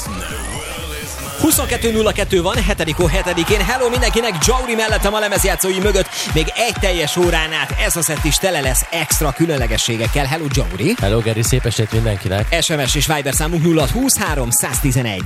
22.02 van, 7.7-én. Hello mindenkinek, Jauri mellettem a lemezjátszói mögött. Még egy teljes órán át ez a szett is tele lesz extra különlegességekkel. Hello Jauri. Hello Geri, szép estét mindenkinek. SMS és Viber számunk 0623 111